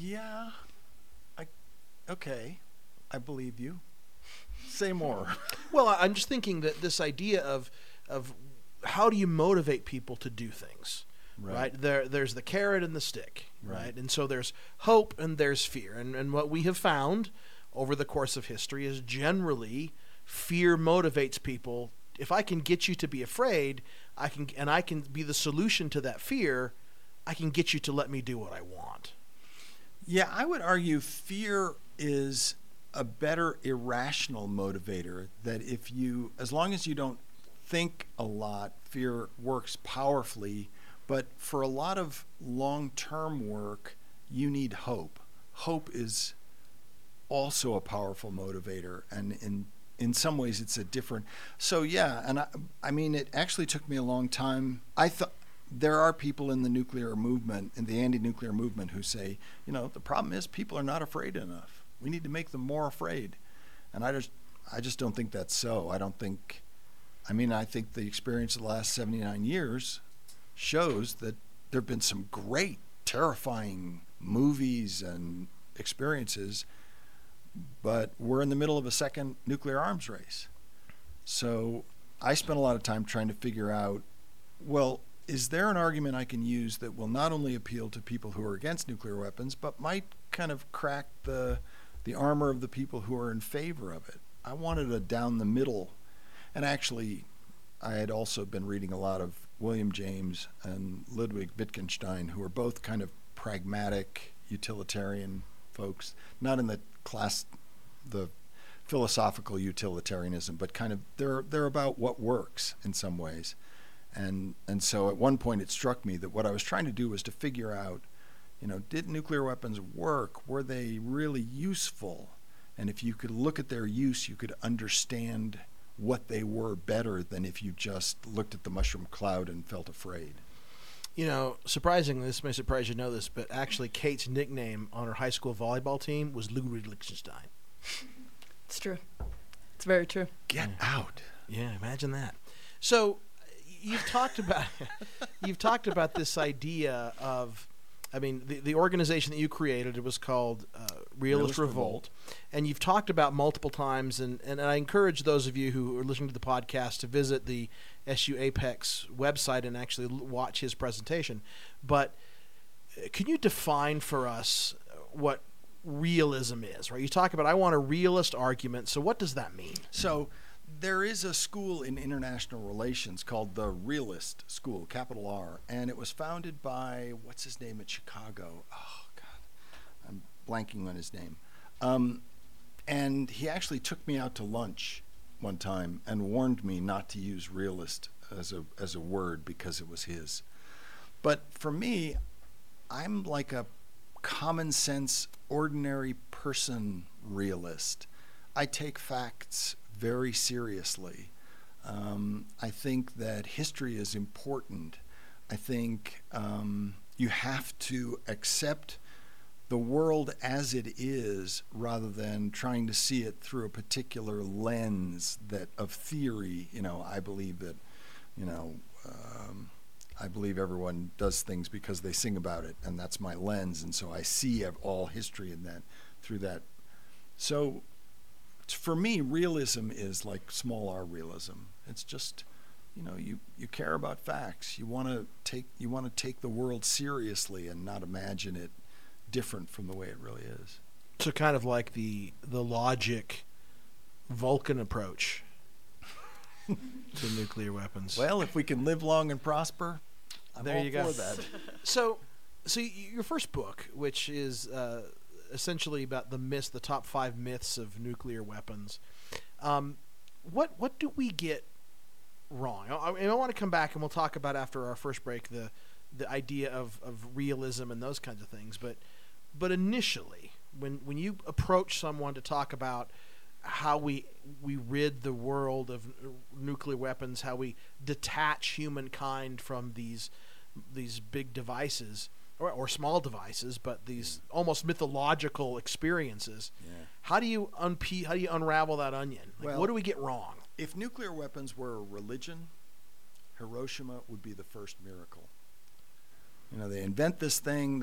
Yeah. I okay. I believe you. Say more. Well, I'm just thinking that this idea of how do you motivate people to do things, right? There's the carrot and the stick, right? And so there's hope and there's fear. And what we have found over the course of history is generally fear motivates people. If I can get you to be afraid, I can be the solution to that fear, I can get you to let me do what I want. Yeah, I would argue fear is a better irrational motivator, that as long as you don't think a lot, fear works powerfully. But for a lot of long-term work, you need hope. Hope is also a powerful motivator, and in some ways it's a different. So yeah, and I mean, it actually took me a long time. I thought there are people in the nuclear movement, in the anti-nuclear movement, who say, the problem is people are not afraid enough. We need to make them more afraid. And I just don't think that's so. I think the experience of the last 79 years shows that there have been some great, terrifying movies and experiences, but we're in the middle of a second nuclear arms race. So I spent a lot of time trying to figure out, well, is there an argument I can use that will not only appeal to people who are against nuclear weapons, but might kind of crack the armor of the people who are in favor of it? I wanted a down the middle. And actually, I had also been reading a lot of William James and Ludwig Wittgenstein, who are both kind of pragmatic, utilitarian folks, not in the philosophical utilitarianism, but kind of they're about what works in some ways. And so at one point it struck me that what I was trying to do was to figure out, did nuclear weapons work? Were they really useful? And if you could look at their use, you could understand what they were better than if you just looked at the mushroom cloud and felt afraid. Surprisingly, this may surprise you to know this, but actually Kate's nickname on her high school volleyball team was Ludwig Lichtenstein. It's true. It's very true. Get out. Yeah, imagine that. So you've talked about this idea of, the organization that you created, it was called Realist Revolt. And you've talked about multiple times, and I encourage those of you who are listening to the podcast to visit the SU Apex website and actually watch his presentation. But can you define for us what realism is, right? You talk about, I want a realist argument. So what does that mean? So there is a school in international relations called the Realist School, capital R, and it was founded by, what's his name at Chicago? Oh, God, I'm blanking on his name. And he actually took me out to lunch one time and warned me not to use realist as a word because it was his. But for me, I'm like a common sense, ordinary person realist. I take facts very seriously. I think that history is important. I think you have to accept the world as it is rather than trying to see it through a particular lens of theory. I believe that, I believe everyone does things because they sing about it, and that's my lens, and so I see all history in that through that. So for me, realism is like small r realism. It's just, you care about facts. You want to take the world seriously and not imagine it different from the way it really is. So kind of like the logic Vulcan approach to nuclear weapons. Well, if we can live long and prosper, I'm there all you for go. that. So your first book, which is essentially about the top 5 myths of nuclear weapons, what do we get wrong? I want to come back and we'll talk about after our first break the idea of realism and those kinds of things. But initially, when you approach someone to talk about how we rid the world of nuclear weapons, how we detach humankind from these big devices or small devices, but these almost mythological experiences. Yeah. How do you unravel that onion? What do we get wrong? If nuclear weapons were a religion, Hiroshima would be the first miracle. They invent this thing.